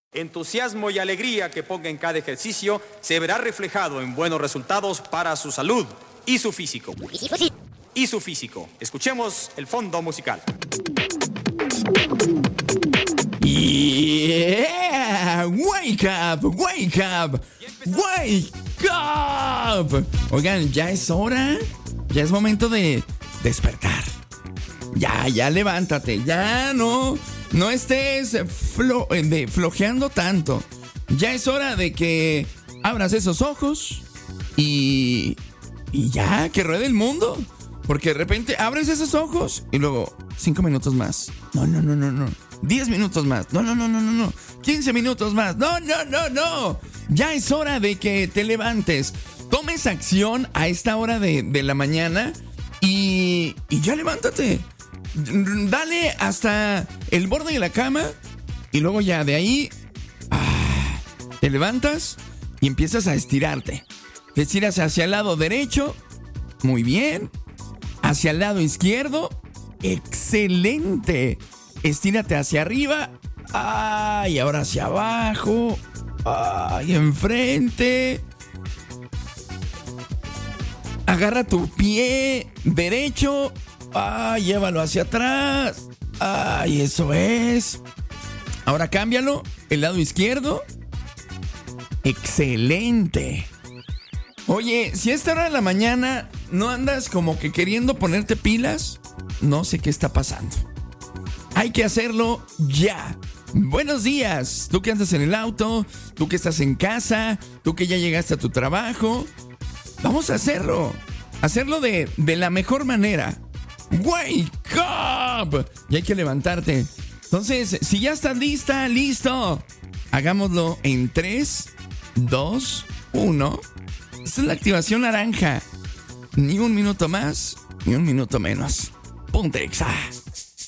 Entusiasmo y alegría que ponga en cada ejercicio se verá reflejado en buenos resultados para su salud y su físico. Escuchemos el fondo musical. Yeah, wake up, wake up, wake up. Oigan, ya es hora, ya es momento de despertar. Ya levántate, ya no estés flojeando tanto. Ya es hora de que abras esos ojos y ya, que ruede el mundo. Porque de repente abres esos ojos y luego 5 minutos más. No. 10 minutos más. No. 15 minutos más. No. Ya es hora de que te levantes. Tomes acción a esta hora de la mañana y ya levántate. Dale hasta el borde de la cama y luego ya de ahí te levantas y empiezas a estirarte. Te estiras hacia el lado derecho, muy bien. Hacia el lado izquierdo, excelente. Estírate hacia arriba, y ahora hacia abajo, y enfrente. Agarra tu pie derecho, llévalo hacia atrás. Eso es. Ahora cámbialo, el lado izquierdo. Excelente. Oye, si a esta hora de la mañana no andas como que queriendo ponerte pilas, no sé qué está pasando. Hay que hacerlo ya. Buenos días, tú que andas en el auto, tú que estás en casa, tú que ya llegaste a tu trabajo. Vamos a hacerlo. Hacerlo de la mejor manera. Wake up. Y hay que levantarte. Entonces, si ya estás listo, hagámoslo en 3, 2, 1. Esta es la activación naranja. Ni un minuto más, ni un minuto menos. Ponte Exa.